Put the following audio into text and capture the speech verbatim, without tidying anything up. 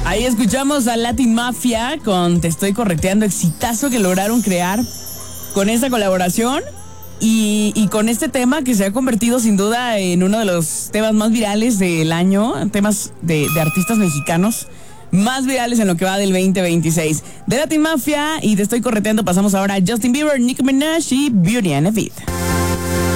Ahí escuchamos a Latin Mafia con Te Estoy Correteando, exitazo que lograron crear con esta colaboración y, y con este tema que se ha convertido sin duda en uno de los temas más virales del año, temas de, de artistas mexicanos más virales en lo que va del veinte veintiséis. De Latin Mafia y Te Estoy Correteando pasamos ahora a Justin Bieber, Nicki Minaj y Beauty and the Beat.